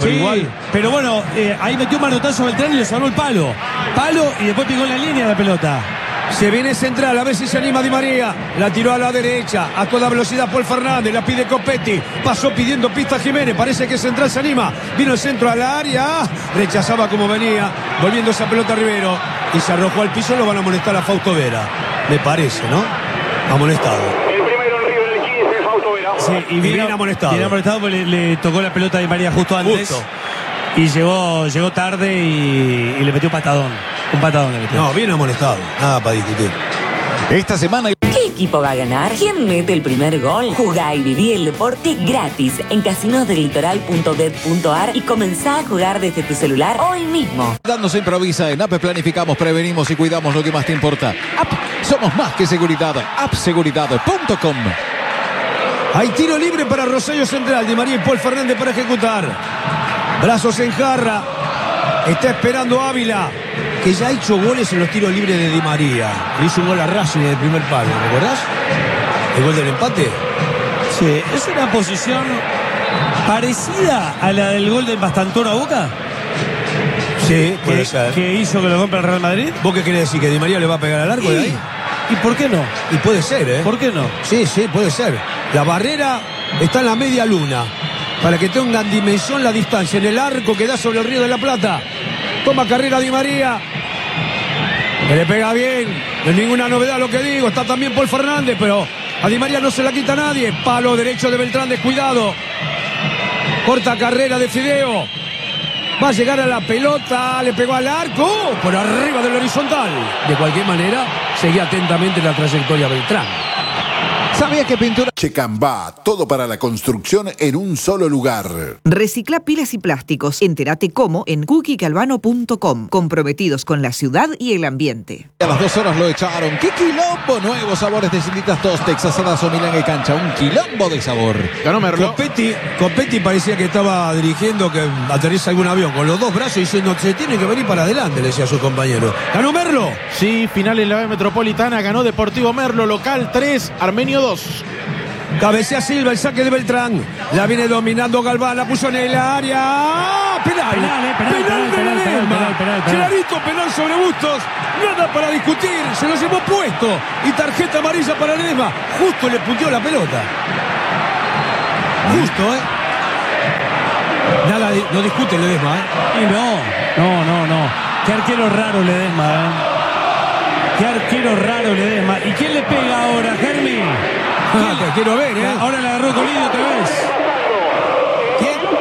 Pero sí, igual. Pero bueno, ahí metió un manotazo Beltrán y le salvó el palo. Palo y después picó en la línea la pelota. Se viene central, a ver si se anima Di María. La tiró a la derecha, a toda velocidad Paul Fernández, la pide Copetti. Pasó pidiendo pista Jiménez, parece que central se anima. Vino el centro a la área, rechazaba como venía, volviendo esa pelota a Rivero. Y se arrojó al piso, lo van a amonestar a Fausto Vera. Me parece, ¿no? Amonestado. El primero en River, el 15, Fausto Vera. Sí, y bien amonestado. Bien amonestado porque le tocó la pelota a Di María justo antes. Justo. Y llegó tarde y le metió un patadón. Un patadón le metió. No, bien amonestado. Nada para discutir. Esta semana. ¿Qué equipo va a ganar? ¿Quién mete el primer gol? Jugá y viví el deporte gratis en casinosdelitoral.bet.ar y comenzá a jugar desde tu celular hoy mismo. Dando se improvisa. En APE planificamos, prevenimos y cuidamos lo que más te importa. Somos más que seguridad. appseguridad.com. Hay tiro libre para Rosario Central. Di María y Paul Fernández para ejecutar. Brazos en jarra. Está esperando Ávila, que ya ha hecho goles en los tiros libres de Di María. Le hizo un gol a Racing en el primer palo, ¿recordás? El gol del empate. Sí, es una posición parecida a la del gol de Bastantoro a Boca. Sí, puede ser. Que hizo que lo compre el Real Madrid. ¿Vos qué querés decir? ¿Que Di María le va a pegar al arco de ahí? ¿Y por qué no? Y puede ser, ¿eh? ¿Por qué no? Sí, puede ser. La barrera está en la media luna, para que tengan dimensión la distancia. En el arco que da sobre el Río de la Plata. Toma carrera Di María. Que le pega bien. No es ninguna novedad lo que digo. Está también Paul Fernández, pero a Di María no se la quita nadie. Palo derecho de Beltrán, descuidado. Corta carrera de Fideo. Va a llegar a la pelota. Le pegó al arco. Por arriba del horizontal. De cualquier manera, seguía atentamente la trayectoria Beltrán. ¿Sabía que pintura? Checambá, todo para la construcción en un solo lugar. Recicla pilas y plásticos. Entérate cómo en cookiecalvano.com. Comprometidos con la ciudad y el ambiente. A las 2 horas lo echaron. ¡Qué quilombo! Nuevos sabores de Cinditas Tostex, asadas o Milán y cancha. Un quilombo de sabor. Ganó Merlo. Copetti parecía que estaba dirigiendo que aterriza algún avión con los dos brazos diciendo se tiene que venir para adelante, le decía a su compañero. ¿Ganó Merlo? Sí, final en la B Metropolitana. Ganó Deportivo Merlo, local 3, Armenio 2. Cabecea Silva, el saque de Beltrán. La viene dominando Galván, la puso en el área. Penal de Ledesma. Clarito penal sobre Bustos. Nada para discutir. Se lo llevó puesto. Y tarjeta amarilla para Ledesma. Justo le punteó la pelota. Justo, ¿eh? Nada, no discute Ledesma, ¿eh? Y no. Qué arquero raro Ledesma, ¿eh? Qué arquero raro Ledesma. ¿Y quién le pega ahora, Germi? Te quiero ver, ¿eh? Ahora la agarró Colidio otra vez.